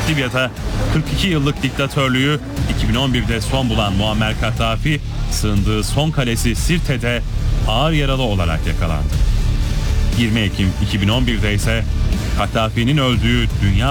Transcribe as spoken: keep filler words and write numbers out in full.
Libya'da kırk iki yıllık diktatörlüğü iki bin on birde son bulan Muammer Kaddafi, sığındığı son kalesi Sirte'de ağır yaralı olarak yakalandı. yirmi Ekim iki bin on birde ise Kaddafi'nin öldüğü Dünya